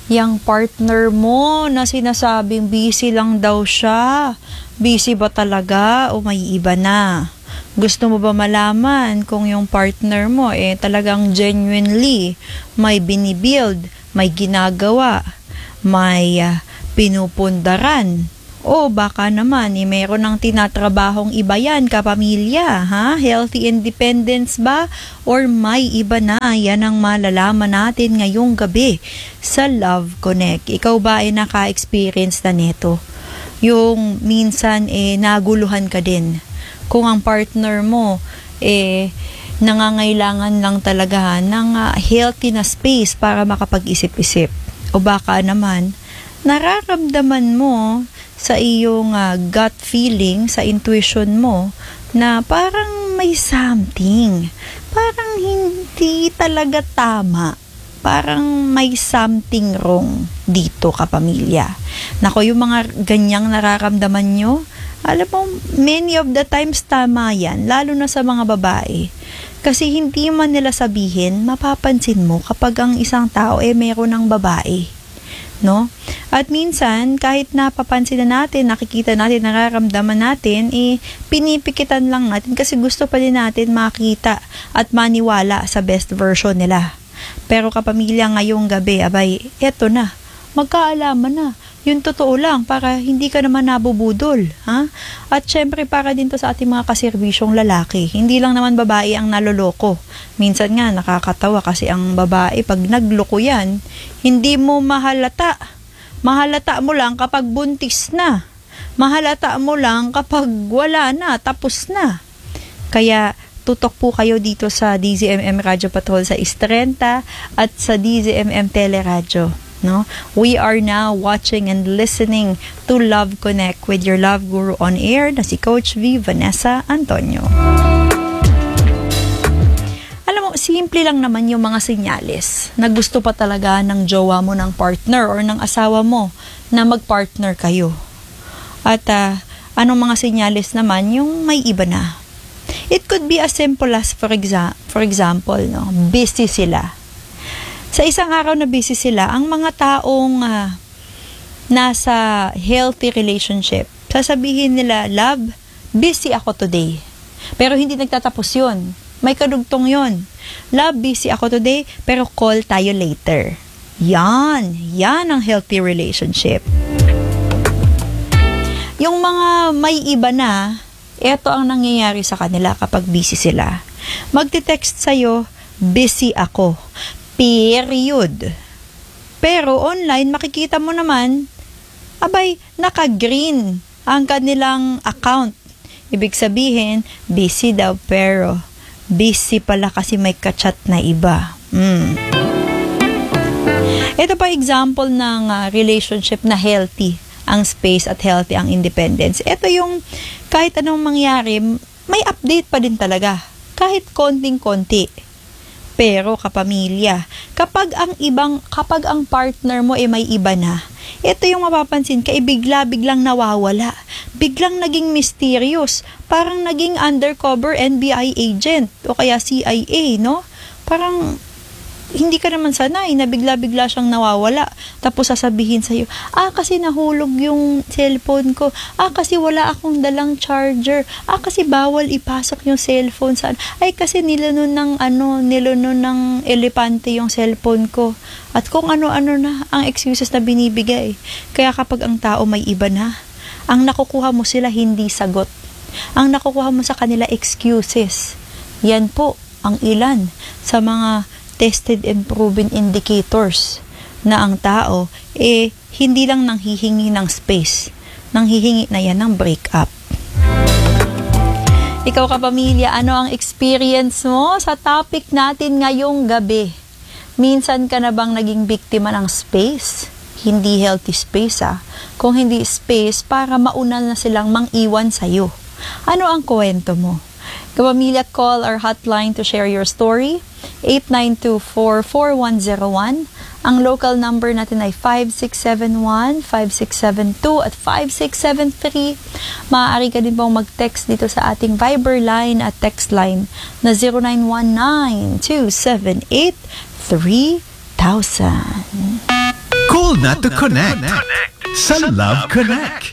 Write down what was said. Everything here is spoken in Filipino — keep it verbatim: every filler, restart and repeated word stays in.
Yang partner mo na sinasabing busy lang daw siya. Busy ba talaga o may iba na? Gusto mo ba malaman kung yung partner mo eh talagang genuinely may binibuild, may ginagawa, may uh, pinupundaran? O baka naman, eh, mayroon ng tinatrabahong iba yan, kapamilya, ha? Healthy independence ba? Or may iba na? Yan ang malalaman natin ngayong gabi sa Love Connect. Ikaw ba ay naka-experience na nito? Yung minsan, eh, naguluhan ka din. Kung ang partner mo, eh, nangangailangan lang talaga ng uh, healthy na space para makapag-isip-isip. O baka naman, nararamdaman mo sa iyong uh, gut feeling, sa intuition mo, na parang may something. Parang hindi talaga tama. Parang may something wrong dito, kapamilya. Nako, yung mga ganyang nararamdaman nyo, alam mo, many of the times tama yan, lalo na sa mga babae. Kasi hindi man nila sabihin, mapapansin mo kapag ang isang tao eh mayroon ng babae. No? At minsan, kahit napapansin na natin, nakikita natin, nararamdaman natin, eh, pinipikitan lang natin kasi gusto pa din natin makita at maniwala sa best version nila. Pero kapamilya, ngayong gabi, abay, eto na, magkaalaman na. Yung totoo lang, para hindi ka naman nabubudol. Ha? At syempre, para din to sa ating mga kaserbisyong lalaki. Hindi lang naman babae ang naloloko. Minsan nga, nakakatawa kasi ang babae, pag nagloko yan, hindi mo mahalata. Mahalata mo lang kapag buntis na. Mahalata mo lang kapag wala na, tapos na. Kaya, tutok po kayo dito sa D Z M M Radio Patrol sa Istrenta at sa D Z M M Teleradyo. No? We are now watching and listening to Love Connect with your love guru on air na si Coach V, Vanessa Antonio. Alam mo, simple lang naman yung mga senyales na gusto pa talaga ng jowa mo, ng partner or ng asawa mo na mag-partner kayo. At uh, anong mga senyales naman yung may iba na? It could be as simple as, for, exa- for example, no, busy sila. Sa isang araw na busy sila, ang mga taong uh, nasa healthy relationship, sasabihin nila, love, busy ako today. Pero hindi nagtatapos yun. May kadugtong yun. Love, busy ako today, pero call tayo later. Yan. Yan ang healthy relationship. Yung mga may iba na, eto ang nangyayari sa kanila kapag busy sila. Magte-text sa'yo, busy ako. Period. Pero online, makikita mo naman, abay, naka-green ang kanilang account. Ibig sabihin, busy daw, pero busy pala kasi may kachat na iba. Mm. Ito pa example ng uh, relationship na healthy ang space at healthy ang independence. Ito yung kahit anong mangyari, may update pa din talaga. Kahit konting-konti. Pero kapamilya, kapag ang ibang kapag ang partner mo ay eh may iba na, ito yung mapapansin ka, eh, bigla-biglang nawawala. Biglang naging mysterious, parang naging undercover N B I agent o kaya C I A, no? Parang hindi ka naman sanay na bigla-bigla siyang nawawala. Tapos sasabihin sa'yo, ah, kasi nahulog yung cellphone ko. Ah, kasi wala akong dalang charger. Ah, kasi bawal ipasok yung cellphone saan. Ay, kasi nilunon ng, ano, nilunon ng elepante yung cellphone ko. At kung ano-ano na ang excuses na binibigay. Kaya kapag ang tao may iba na, ang nakukuha mo sila hindi sagot. Ang nakukuha mo sa kanila excuses. Yan po ang ilan sa mga tested and proven indicators na ang tao eh hindi lang nanghihingi ng space, nanghihingi na yan ng breakup. Ikaw kapamilya, ano ang experience mo sa topic natin ngayong gabi? Minsan ka na bang naging biktima ng space? Hindi healthy space ah. Kung hindi space para mauna na silang mang-iwan sa'yo. Ano ang kwento mo? Kapamilya, call our hotline to share your story. eight nine two four, four one zero one. Ang local number natin ay five six seven one, five six seven two at five six seven three. Maaari ka din pong mag-text dito sa ating Viber line at text line na zero nine one nine, two seven eight, three thousand. na to connect sa Love Connect.